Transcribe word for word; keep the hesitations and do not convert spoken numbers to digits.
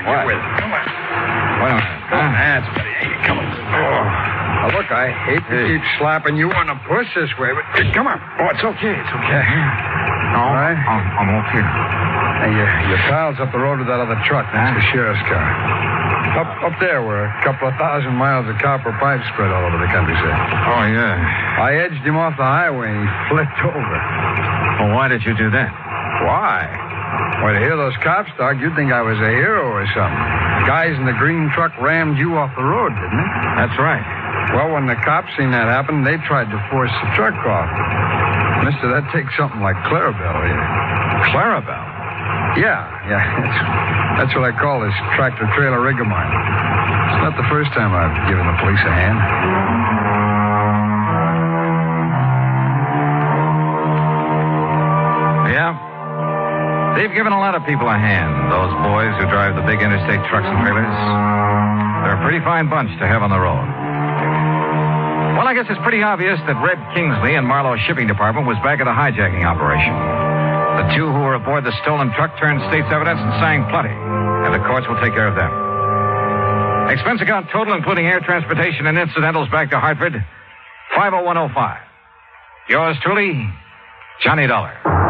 What? Get with it. Come on. Wait a minute. Come on, that's better. Hey, come on. Oh. Now, look, I hate to keep slapping you on the puss this way, but come on. Oh, it's okay. It's okay. All right? I'm, I'm okay. Hey, your, your pal's up the road with that other truck. That's Huh? the sheriff's car. Up up there where a couple of thousand miles of copper pipe spread all over the countryside. Oh, yeah. I edged him off the highway and he flipped over. Well, why did you do that? Why? Well, to hear those cops talk, you'd think I was a hero or something. The guys in the green truck rammed you off the road, didn't they? That's right. Well, when the cops seen that happen, they tried to force the truck off. Mister, that takes something like Clarabelle here. Clarabelle? Yeah, yeah. That's, that's what I call this tractor-trailer rig of mine. It's not the first time I've given the police a hand. Yeah. They've given a lot of people a hand, those boys who drive the big interstate trucks and trailers. They're a pretty fine bunch to have on the road. Well, I guess it's pretty obvious that Red Kingsley and Marlowe's shipping department was back at the hijacking operation. The two who were aboard the stolen truck turned state's evidence and sang plenty, and the courts will take care of them. Expense account total, including air transportation and incidentals back to Hartford, five oh one oh five. Yours truly, Johnny Dollar.